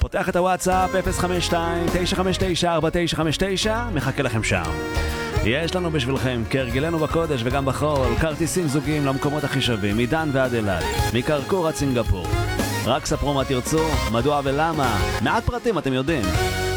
פותח את הוואטסאפ 052-959-4959, מחכה לכם שם. יש לנו בשבילכם, כהרגלנו בקודש וגם בחול, כרטיסים זוגיים למקומות הכי שווים, מדן ועד אילת, מקרקור עד סינגפור. רק ספרו מה תרצו, מדוע ולמה, מעט פרטים אתם יודעים.